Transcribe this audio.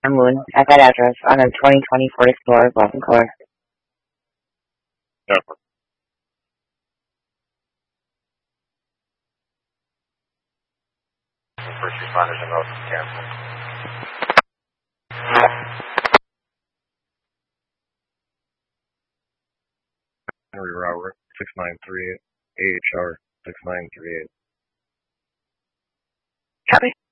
Moon at that address on a 2020 Ford Explorer, black in color. Yeah. First responders and roads cancel. Henry Robert, 693, AHR 6938. Copy.